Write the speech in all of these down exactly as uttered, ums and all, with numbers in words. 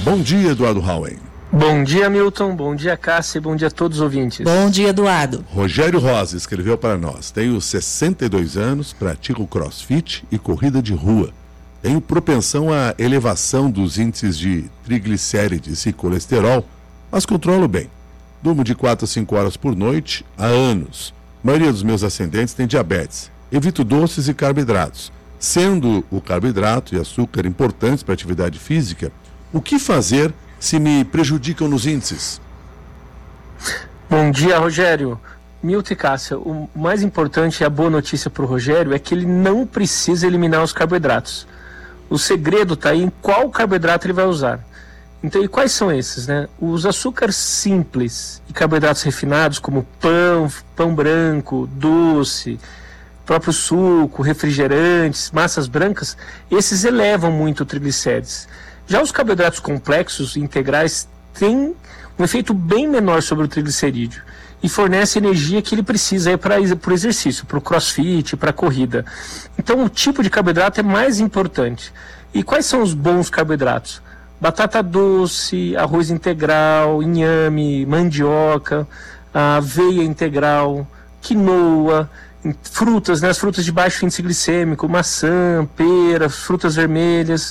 Bom dia, Eduardo Hauen. Bom dia, Milton. Bom dia, Cássia. Bom dia a todos os ouvintes. Bom dia, Eduardo. Rogério Rosa escreveu para nós. Tenho sessenta e dois anos, pratico crossfit e corrida de rua. Tenho propensão à elevação dos índices de triglicérides e colesterol, mas controlo bem. Durmo de quatro a cinco horas por noite há anos. A maioria dos meus ascendentes tem diabetes. Evito doces e carboidratos. Sendo o carboidrato e açúcar importantes para a atividade física, o que fazer se me prejudicam nos índices? Bom dia, Rogério. Milton e Cássia, o mais importante e a boa notícia para o Rogério é que ele não precisa eliminar os carboidratos. O segredo está aí em qual carboidrato ele vai usar. Então, e quais são esses, né? Os açúcares simples e carboidratos refinados, como pão, pão branco, doce, próprio suco, refrigerantes, massas brancas, esses elevam muito o triglicérides. Já os carboidratos complexos e integrais têm um efeito bem menor sobre o triglicerídeo e fornece a energia que ele precisa para o exercício, para o crossfit, para a corrida. Então o tipo de carboidrato é mais importante. E quais são os bons carboidratos? Batata doce, arroz integral, inhame, mandioca, aveia integral, quinoa, frutas, né, as frutas de baixo índice glicêmico, maçã, pera, frutas vermelhas,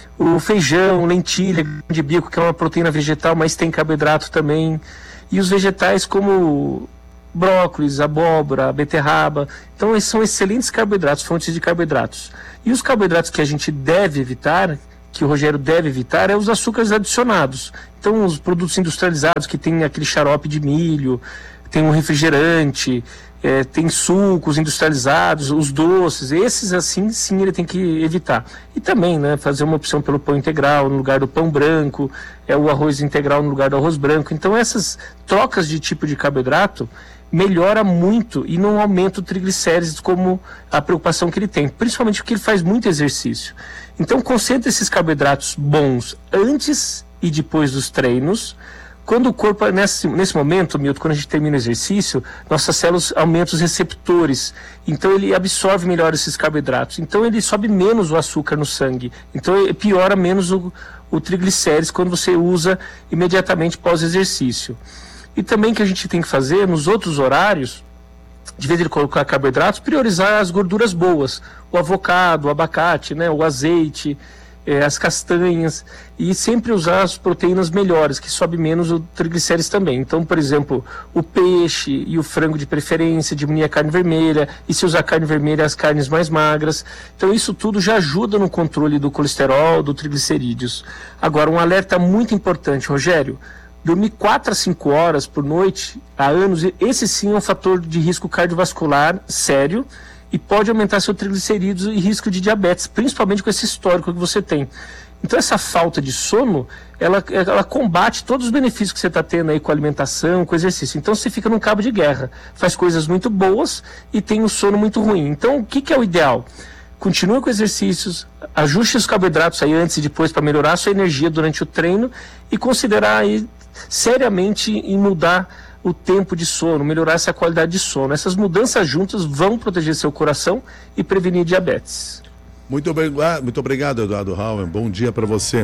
o feijão, lentilha, de bico, que é uma proteína vegetal, mas tem carboidrato também, e os vegetais como brócolis, abóbora, beterraba. Então esses são excelentes carboidratos, fontes de carboidratos. E os carboidratos que a gente deve evitar, que o Rogério deve evitar, é os açúcares adicionados. Então os produtos industrializados que tem aquele xarope de milho, tem um refrigerante, é, tem sucos industrializados, os doces, esses assim sim ele tem que evitar. E também, né, fazer uma opção pelo pão integral no lugar do pão branco, é o arroz integral no lugar do arroz branco. Então essas trocas de tipo de carboidrato melhora muito e não aumenta o triglicérides como a preocupação que ele tem, principalmente porque ele faz muito exercício. Então concentre esses carboidratos bons antes e depois dos treinos. Quando o corpo, nesse, nesse momento, Milton, quando a gente termina o exercício, nossas células aumentam os receptores, então ele absorve melhor esses carboidratos, então ele sobe menos o açúcar no sangue, então piora menos o, o triglicérides quando você usa imediatamente pós-exercício. E também que a gente tem que fazer nos outros horários, de vez de colocar carboidratos, priorizar as gorduras boas, o avocado, o abacate, né, o azeite, É, as castanhas, e sempre usar as proteínas melhores, que sobe menos o triglicérides também. Então, por exemplo, o peixe e o frango de preferência, diminuir a carne vermelha, e se usar carne vermelha, as carnes mais magras. Então isso tudo já ajuda no controle do colesterol, do triglicerídeos. Agora, um alerta muito importante, Rogério: dormir quatro a cinco horas por noite há anos, esse sim é um fator de risco cardiovascular sério, e pode aumentar seu triglicerídeos e risco de diabetes, principalmente com esse histórico que você tem. Então essa falta de sono, ela, ela combate todos os benefícios que você está tendo aí com a alimentação, com o exercício. Então você fica num cabo de guerra, faz coisas muito boas e tem um sono muito ruim. Então o que, que é o ideal? Continue com exercícios, ajuste os carboidratos aí antes e depois para melhorar a sua energia durante o treino e considerar aí seriamente em mudar o tempo de sono, melhorar essa qualidade de sono. Essas mudanças juntas vão proteger seu coração e prevenir diabetes. Muito obrigado, muito obrigado, Eduardo Hauen. Bom dia para você.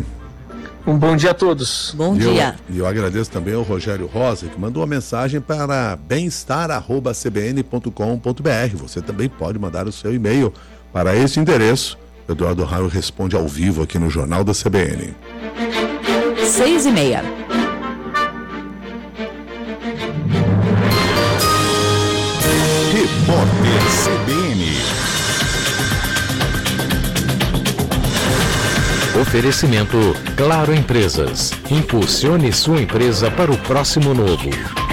Um bom dia a todos. Bom e dia. E eu, eu agradeço também ao Rogério Rosa, que mandou uma mensagem para bem-estar arroba c b n ponto com ponto b r. Você também pode mandar o seu e-mail para esse endereço. Eduardo Hauen responde ao vivo aqui no Jornal da C B N. Seis e meia. Repórter C B N. Oferecimento Claro Empresas. Impulsione sua empresa para o próximo novo.